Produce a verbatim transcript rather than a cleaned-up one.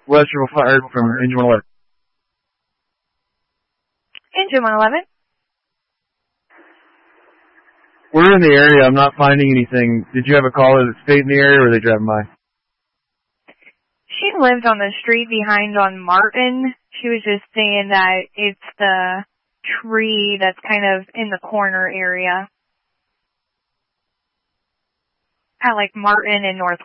Western Fire from Engine one eleven. Engine one eleven. We're in the area. I'm not finding anything. Did you have a caller that stayed in the area, or were they driving by? She lived on the street behind on Martin. She was just saying that it's the tree that's kind of in the corner area. At like Martin and North